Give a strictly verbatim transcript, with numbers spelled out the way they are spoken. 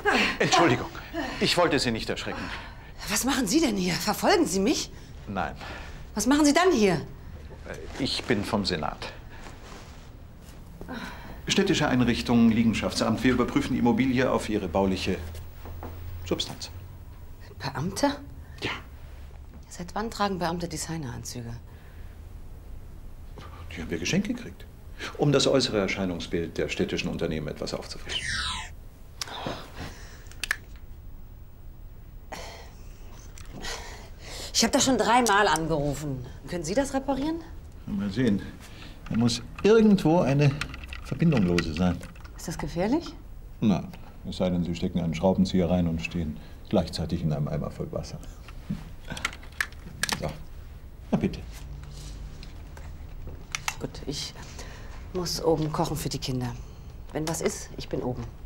Entschuldigung, ich wollte Sie nicht erschrecken. Was machen Sie denn hier? Verfolgen Sie mich? Nein. Was machen Sie dann hier? Ich bin vom Senat. Städtische Einrichtungen, Liegenschaftsamt. Wir überprüfen die Immobilie auf ihre bauliche Substanz. Beamte? Ja. Seit wann tragen Beamte Designeranzüge? Die haben wir geschenkt gekriegt. Um das äußere Erscheinungsbild der städtischen Unternehmen etwas aufzufrischen. Ich habe da schon dreimal angerufen. Können Sie das reparieren? Mal sehen. Da muss irgendwo eine Verbindunglose sein. Ist das gefährlich? Nein. Es sei denn, Sie stecken einen Schraubenzieher rein und stehen gleichzeitig in einem Eimer voll Wasser. So. Na bitte. Gut, ich muss oben kochen für die Kinder. Wenn was ist, ich bin oben.